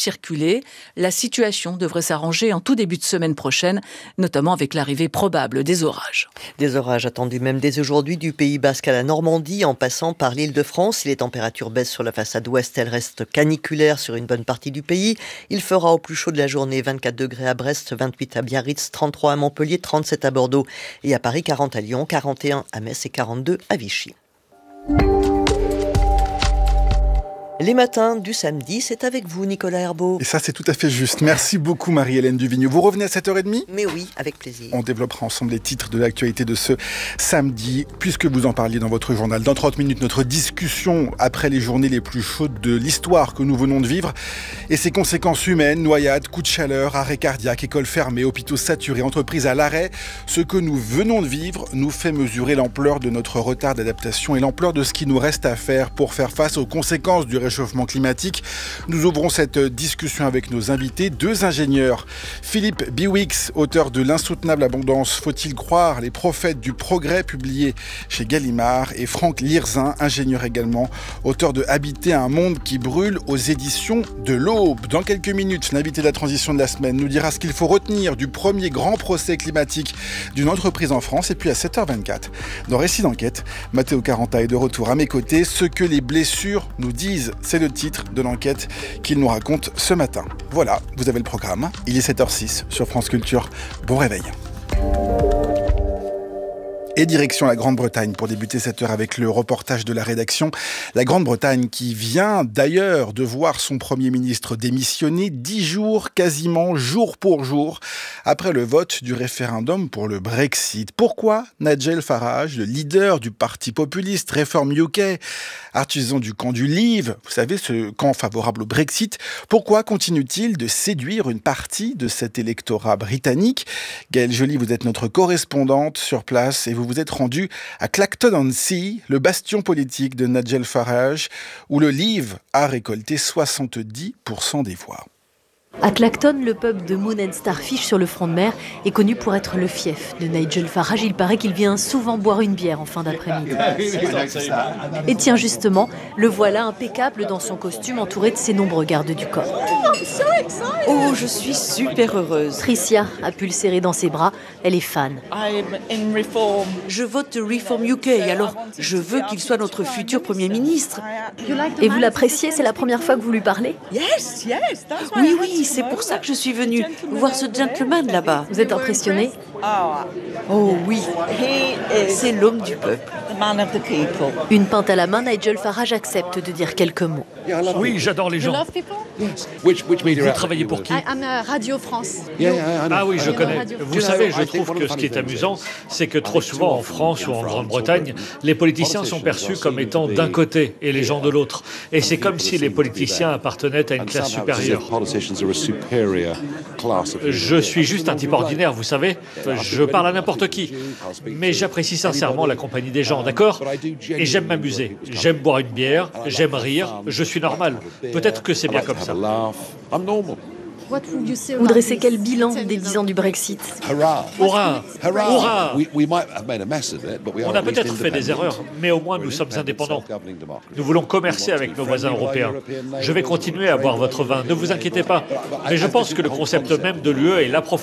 circuler. La situation devrait s'arranger en tout début de semaine prochaine, notamment avec l'arrivée probable des orages. Des orages attendus même dès aujourd'hui du Pays Basque à la Normandie, en passant par l'Île-de-France. Si les températures baissent sur la façade ouest, elles restent caniculaires sur une bonne partie du pays. Il fera au plus chaud de la journée 24 degrés à Brest, 28 à Biarritz, 33 à Montpellier, 37 à Bordeaux et à Paris, 40 à Lyon, 41 à Metz et 42 à Vichy. Les matins du samedi, c'est avec vous, Nicolas Herbeau. Et ça, c'est tout à fait juste. Merci beaucoup, Marie-Hélène Duvigneau. Vous revenez à 7h30 ? Mais oui, avec plaisir. On développera ensemble les titres de l'actualité de ce samedi, puisque vous en parliez dans votre journal. Dans 30 minutes, notre discussion après les journées les plus chaudes de l'histoire que nous venons de vivre et ses conséquences humaines, noyades, coups de chaleur, arrêt cardiaque, écoles fermées, hôpitaux saturés, entreprises à l'arrêt. Ce que nous venons de vivre nous fait mesurer l'ampleur de notre retard d'adaptation et l'ampleur de ce qui nous reste à faire pour faire face aux conséquences du réchauffement climatique. Nous ouvrons cette discussion avec nos invités, deux ingénieurs. Philippe Biwix, auteur de L'insoutenable abondance, faut-il croire les prophètes du progrès, publié chez Gallimard, et Franck Lirzin, ingénieur également, auteur de Habiter un monde qui brûle aux éditions de l'Aube. Dans quelques minutes, l'invité de la transition de la semaine nous dira ce qu'il faut retenir du premier grand procès climatique d'une entreprise en France. Et puis à 7h24, dans Récit d'enquête, Matteo Caranta est de retour à mes côtés. Ce que les blessures nous disent, c'est le titre de l'enquête qu'il nous raconte ce matin. Voilà, vous avez le programme. Il est 7h06 sur France Culture. Bon réveil. Et direction la Grande-Bretagne pour débuter cette heure avec le reportage de la rédaction. La Grande-Bretagne qui vient d'ailleurs de voir son Premier ministre démissionner 10 jours quasiment jour pour jour après le vote du référendum pour le Brexit. Pourquoi Nigel Farage, le leader du parti populiste Reform UK, artisan du camp du Leave, vous savez, ce camp favorable au Brexit, pourquoi continue-t-il de séduire une partie de cet électorat britannique ? Gaëlle Joly, vous êtes notre correspondante sur place et vous êtes rendu à Clacton-on-Sea, le bastion politique de Nigel Farage, où le Leave a récolté 70% des voix. À Clacton, le pub de Moon & Starfish sur le front de mer est connu pour être le fief de Nigel Farage. Il paraît qu'il vient souvent boire une bière en fin d'après-midi. Et tiens justement, le voilà impeccable dans son costume entouré de ses nombreux gardes du corps. Oh, je suis super heureuse. Tricia a pu le serrer dans ses bras, elle est fan. Je vote Reform UK, alors je veux qu'il soit notre futur Premier ministre. Et vous l'appréciez, c'est la première fois que vous lui parlez ? Oui, c'est pour ça que je suis venue voir ce gentleman là-bas. Vous êtes impressionné ? Oh oui, c'est l'homme du peuple. Une pinte à la main, Nigel Farage accepte de dire quelques mots. Oui, j'adore les gens. Vous travaillez pour qui ? Radio France. Ah oui, je connais. Vous savez, je trouve que ce qui est amusant, c'est que trop souvent en France ou en Grande-Bretagne, les politiciens sont perçus comme étant d'un côté et les gens de l'autre. Et c'est comme si les politiciens appartenaient à une classe supérieure. Je suis juste un type ordinaire, vous savez. Je parle à n'importe qui. Mais j'apprécie sincèrement la compagnie des gens, d'accord ? Et j'aime m'amuser. J'aime boire une bière, j'aime rire, je suis normal. Peut-être que c'est bien comme ça. Vous dressez quel bilan des 10 ans du Brexit ? Hurrah ! Hurrah ! On a peut-être fait des erreurs, mais au moins nous sommes indépendants. Nous voulons commercer avec nos voisins européens. Je vais continuer à boire votre vin, ne vous inquiétez pas. Mais je pense que le concept même de l'UE est l'approfondissement